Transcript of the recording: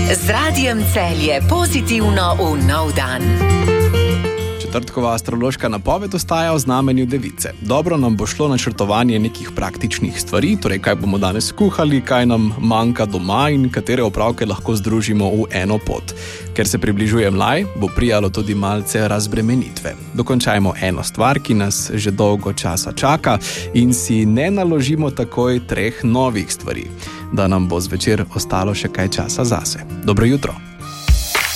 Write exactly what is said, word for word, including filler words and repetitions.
Z Radijem Celje pozitivno v nov dan. Četrtkova astrološka napoved ostaja v znamenju Device. Dobro nam bo šlo načrtovanje nekih praktičnih stvari, torej kaj bomo danes kuhali, kaj nam manjka doma in katere opravke lahko združimo v eno pot. Ker se približuje mlaj, bo prijalo tudi malce razbremenitve. Dokončajmo eno stvar, ki nas že dolgo časa čaka, in si ne naložimo takoj treh novih stvari, da nam bo zvečer ostalo še kaj časa zase. Dobro jutro!